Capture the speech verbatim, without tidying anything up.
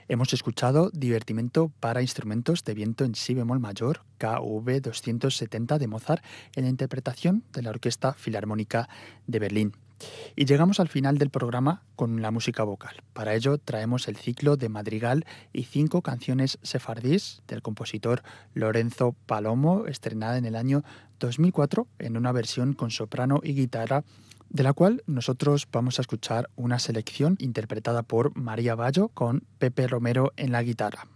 Hemos escuchado Divertimento para instrumentos de viento en si bemol mayor, K V doscientos setenta de Mozart, en la interpretación de la Orquesta Filarmónica de Berlín. Y llegamos al final del programa con la música vocal. Para ello traemos el ciclo de Madrigal y cinco canciones sefardíes del compositor Lorenzo Palomo, estrenada en el año dos mil cuatro en una versión con soprano y guitarra, de la cual nosotros vamos a escuchar una selección interpretada por María Bayo con Pepe Romero en la guitarra.